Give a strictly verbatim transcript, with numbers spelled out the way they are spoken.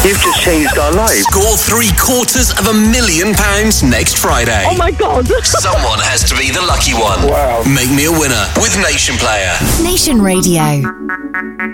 You've just changed our lives. Score three quarters of a million pounds next Friday. Oh my God. Someone has to be the lucky one. Wow. Make me a winner with Nation Player. Nation Radio.